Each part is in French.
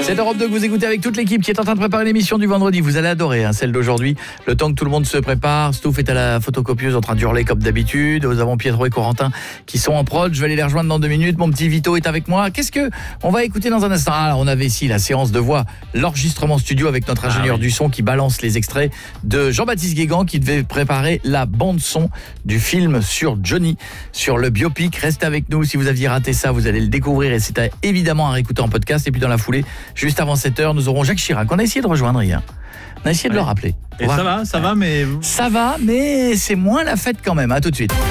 C'est Europe 2 que vous écoutez avec toute l'équipe qui est en train de préparer l'émission du vendredi. Vous allez adorer celle d'aujourd'hui. Le temps que tout le monde se prépare, Stouff est à la photocopieuse en train d'hurler comme d'habitude. Nous avons Pietro et Corentin qui sont en prod. Je vais aller les rejoindre dans 2 minutes. Mon petit Vito est avec moi. Qu'est-ce que on va écouter dans un instant? Alors, on avait ici la séance de voix, l'enregistrement studio avec notre ingénieur du son qui balance les extraits de Jean-Baptiste Guégan qui devait préparer la bande son du film sur Johnny, sur le biopic. Restez avec nous. Si vous aviez raté ça, vous allez le découvrir et c'est évidemment à réécouter en podcast. Et puis dans la foulée, juste avant 7h, nous aurons Jacques Chirac. On a essayé de rejoindre hier. On a essayé de le rappeler. Et ça va, mais... Ça va, mais c'est moins la fête quand même. À tout de suite.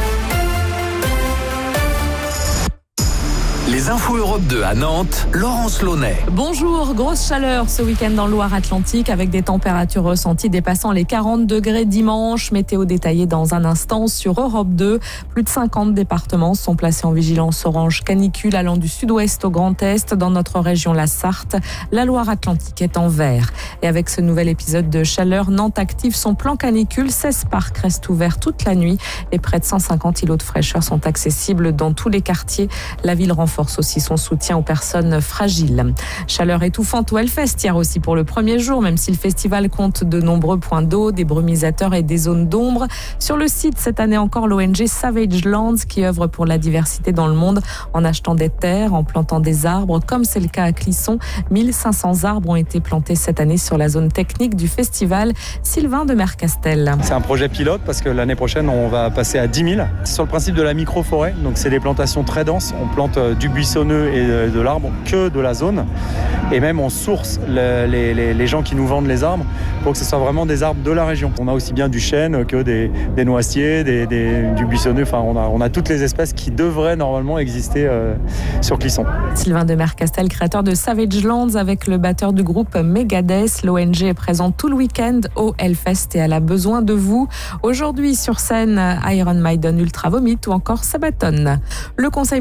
Les infos Europe 2 à Nantes, Laurence Launay. Bonjour, grosse chaleur ce week-end dans le Loire-Atlantique avec des températures ressenties dépassant les 40 degrés dimanche. Météo détaillée dans un instant sur Europe 2. Plus de 50 départements sont placés en vigilance orange canicule allant du sud-ouest au Grand Est. Dans notre région, la Sarthe, la Loire-Atlantique est en vert. Et avec ce nouvel épisode de chaleur, Nantes active son plan canicule. 16 parcs restent ouverts toute la nuit et près de 150 îlots de fraîcheur sont accessibles dans tous les quartiers. La ville renforce aussi son soutien aux personnes fragiles. Chaleur étouffante au Hellfest hier aussi pour le premier jour, même si le festival compte de nombreux points d'eau, des brumisateurs et des zones d'ombre. Sur le site, cette année encore, l'ONG Savage Lands qui œuvre pour la diversité dans le monde en achetant des terres, en plantant des arbres, comme c'est le cas à Clisson. 1500 arbres ont été plantés cette année sur la zone technique du festival. Sylvain de Mercastel. C'est un projet pilote parce que l'année prochaine, on va passer à 10 000. C'est sur le principe de la micro-forêt, donc c'est des plantations très denses. On plante du buissonneux et de l'arbre que de la zone. Et même on source les gens qui nous vendent les arbres pour que ce soit vraiment des arbres de la région. On a aussi bien du chêne que des noisetiers, du buissonneux. Enfin, on a toutes les espèces qui devraient normalement exister sur Clisson. Sylvain de Mercastel, créateur de Savage Lands avec le batteur du groupe Megadeth. L'ONG est présente tout le week-end au Hellfest et elle a besoin de vous. Aujourd'hui sur scène, Iron Maiden, Ultra Vomit ou encore Sabaton. Le conseil